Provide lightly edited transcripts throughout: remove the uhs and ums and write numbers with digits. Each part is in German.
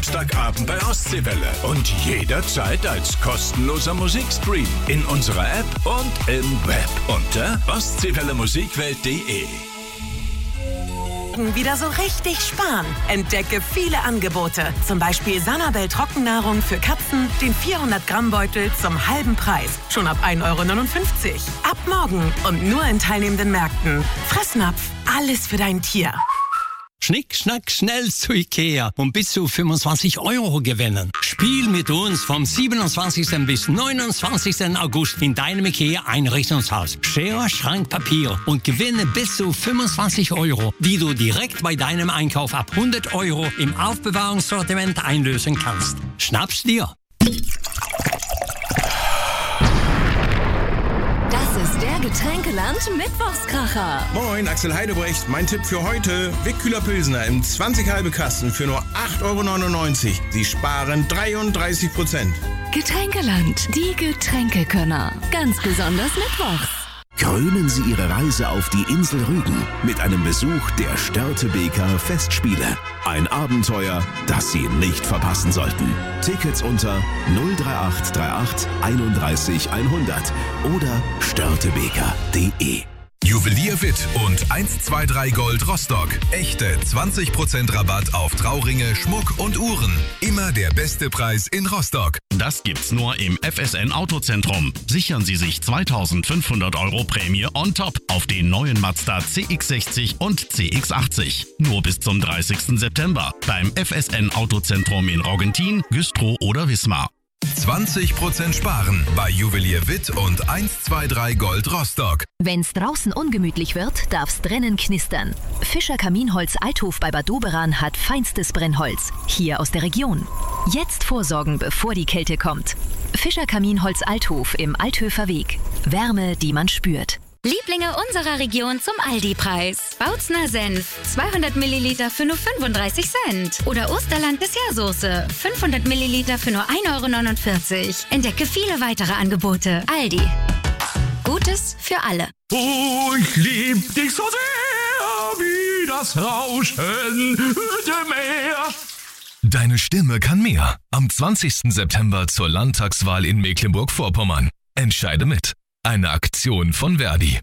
Samstagabend bei Ostseewelle. Und jederzeit als kostenloser Musikstream in unserer App und im Web unter ostseewellemusikwelt.de. Wieder so richtig sparen. Entdecke viele Angebote. Zum Beispiel Sanabel Trockennahrung für Katzen, den 400-Gramm-Beutel zum halben Preis. Schon ab 1,59 €. Ab morgen und nur in teilnehmenden Märkten. Fressnapf, alles für dein Tier. Schnick, schnack, schnell zu Ikea und bis zu 25 € gewinnen. Spiel mit uns vom 27. bis 29. August in deinem Ikea-Einrichtungshaus. Schere, Schrank, Papier und gewinne bis zu 25 €, die du direkt bei deinem Einkauf ab 100 € im Aufbewahrungssortiment einlösen kannst. Schnapp's dir! Das ist der Getränkeland Mittwochskracher. Moin, Axel Heidebrecht. Mein Tipp für heute: Wickkühler Pilsner im 20 halbe Kasten für nur 8,99 €. Sie sparen 33%. Getränkeland, die Getränkekönner. Ganz besonders mittwochs. Krönen Sie Ihre Reise auf die Insel Rügen mit einem Besuch der Störtebeker Festspiele. Ein Abenteuer, das Sie nicht verpassen sollten. Tickets unter 03838 31 100 oder störtebeker.de. Juwelier Witt und 123 Gold Rostock. Echte 20% Rabatt auf Trauringe, Schmuck und Uhren. Immer der beste Preis in Rostock. Das gibt's nur im FSN Autozentrum. Sichern Sie sich 2.500 € Prämie on top auf den neuen Mazda CX-60 und CX-80. Nur bis zum 30. September beim FSN Autozentrum in Roggentin, Güstrow oder Wismar. 20% sparen bei Juwelier Witt und 123 Gold Rostock. Wenn's draußen ungemütlich wird, darf's drinnen knistern. Fischer Kaminholz Althof bei Bad Doberan hat feinstes Brennholz. Hier aus der Region. Jetzt vorsorgen, bevor die Kälte kommt. Fischer Kaminholz Althof im Althöfer Weg. Wärme, die man spürt. Lieblinge unserer Region zum Aldi-Preis. Bautzner Senf, 200 Milliliter für nur 35 Cent. Oder Osterland Dessertsoße, 500 Milliliter für nur 1,49 €. Entdecke viele weitere Angebote. Aldi. Gutes für alle. Oh, ich lieb dich so sehr, wie das Rauschen dem Meer. Deine Stimme kann mehr. Am 20. September zur Landtagswahl in Mecklenburg-Vorpommern. Entscheide mit. Eine Aktion von Verdi.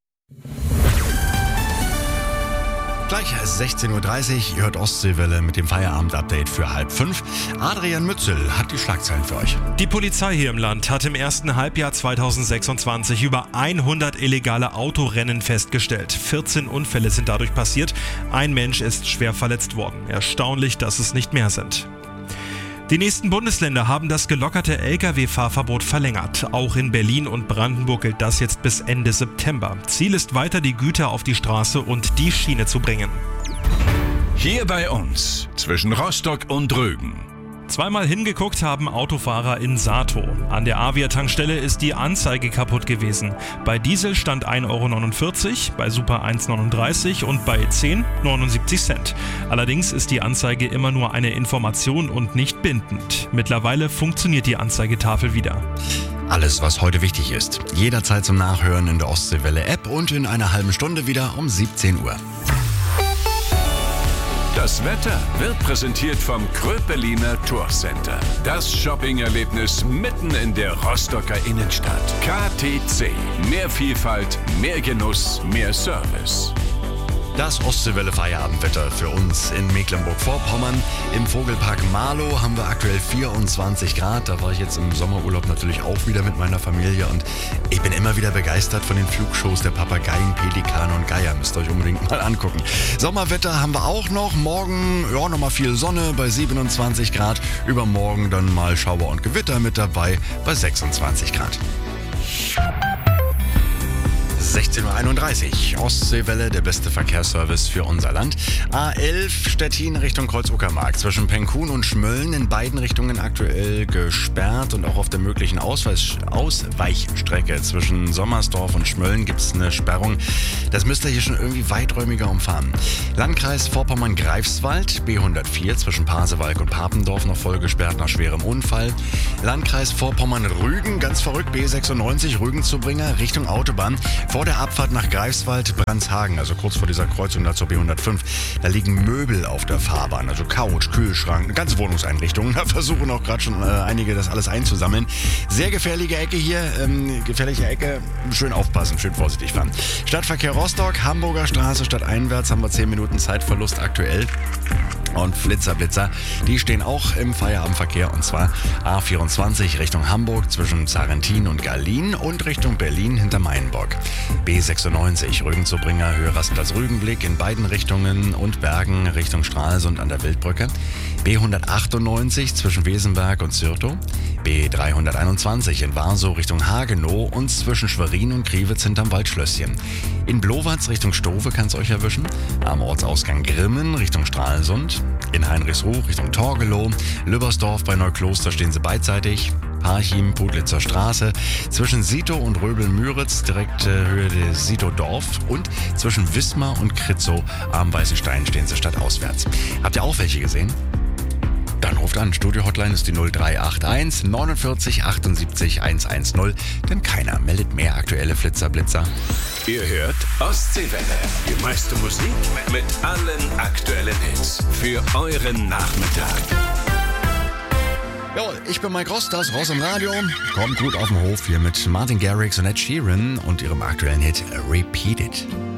Gleich 16:30 Uhr, ihr hört Ostseewelle mit dem Feierabend-Update für 4:30. Adrian Mützel hat die Schlagzeilen für euch. Die Polizei hier im Land hat im ersten Halbjahr 2026 über 100 illegale Autorennen festgestellt. 14 Unfälle sind dadurch passiert. Ein Mensch ist schwer verletzt worden. Erstaunlich, dass es nicht mehr sind. Die nächsten Bundesländer haben das gelockerte Lkw-Fahrverbot verlängert. Auch in Berlin und Brandenburg gilt das jetzt bis Ende September. Ziel ist weiter, die Güter auf die Straße und die Schiene zu bringen. Hier bei uns, zwischen Rostock und Rügen. Zweimal hingeguckt haben Autofahrer in Sato. An der Avia-Tankstelle ist die Anzeige kaputt gewesen. Bei Diesel stand 1,49 €, bei Super 1,39 € und bei 10 79 Cent. Allerdings ist die Anzeige immer nur eine Information und nicht bindend. Mittlerweile funktioniert die Anzeigetafel wieder. Alles, was heute wichtig ist. Jederzeit zum Nachhören in der Ostseewelle-App und in einer halben Stunde wieder um 17 Uhr. Das Wetter wird präsentiert vom Kröpeliner Tourcenter. Das Shopping-Erlebnis mitten in der Rostocker Innenstadt. KTC. Mehr Vielfalt, mehr Genuss, mehr Service. Das Ostseewelle-Feierabendwetter für uns in Mecklenburg-Vorpommern. Im Vogelpark Marlow haben wir aktuell 24 Grad. Da war ich jetzt im Sommerurlaub natürlich auch wieder mit meiner Familie. Und ich bin immer wieder begeistert von den Flugshows der Papageien, Pelikane und Geier. Müsst ihr euch unbedingt mal angucken. Sommerwetter haben wir auch noch. Morgen nochmal viel Sonne bei 27 Grad. Übermorgen dann mal Schauer und Gewitter mit dabei bei 26 Grad. 16:31 Uhr. Ostseewelle, der beste Verkehrsservice für unser Land. A11 Stettin Richtung Kreuz-Uckermark. Zwischen Penkun und Schmölln in beiden Richtungen aktuell gesperrt. Und auch auf der möglichen Ausweichstrecke zwischen Sommersdorf und Schmölln gibt es eine Sperrung. Das müsst ihr hier schon irgendwie weiträumiger umfahren. Landkreis Vorpommern-Greifswald, B104 zwischen Pasewalk und Papendorf noch voll gesperrt nach schwerem Unfall. Landkreis Vorpommern-Rügen, ganz verrückt, B96 Rügen-Zubringer Richtung Autobahn. Vor vor der Abfahrt nach Greifswald-Brandshagen, also kurz vor dieser Kreuzung da zur B105, da liegen Möbel auf der Fahrbahn, also Couch, Kühlschrank, eine ganze Wohnungseinrichtung. Da versuchen auch gerade schon einige das alles einzusammeln. Sehr gefährliche Ecke hier, schön aufpassen, schön vorsichtig fahren. Stadtverkehr Rostock, Hamburger Straße, stadteinwärts haben wir 10 Minuten Zeitverlust aktuell. Und Flitzer, die stehen auch im Feierabendverkehr, und zwar A24 Richtung Hamburg zwischen Sarrentin und Gallien und Richtung Berlin hinter Mainburg. B96 Rügen-Zurbringer Höhe Rastplatz-Rügenblick in beiden Richtungen und Bergen Richtung Stralsund an der Wildbrücke. B198 zwischen Wesenberg und Syrtow. B321 in Warsow Richtung Hagenow und zwischen Schwerin und Kriwitz hinterm Waldschlösschen. In Blowatz Richtung Stove kann es euch erwischen. Am Ortsausgang Grimmen Richtung Stralsund. In Heinrichsruh Richtung Torgelow. Lübbersdorf bei Neukloster stehen sie beidseitig. Parchim, Putlitzer Straße, zwischen Sito und Röbel-Müritz, direkt Höhe des Sito-Dorf, und zwischen Wismar und Kritzow am Weißenstein stehen sie stadtauswärts. Habt ihr auch welche gesehen? Dann ruft an. Studio-Hotline ist die 0381 49 78 110, denn keiner meldet mehr aktuelle Flitzer-Blitzer. Ihr hört Ostseewelle, die meiste Musik mit allen aktuellen Hits für euren Nachmittag. Jo, ich bin Mike Rost, das Ross im Radio. Kommt gut auf den Hof hier mit Martin Garrix und Ed Sheeran und ihrem aktuellen Hit Repeat It.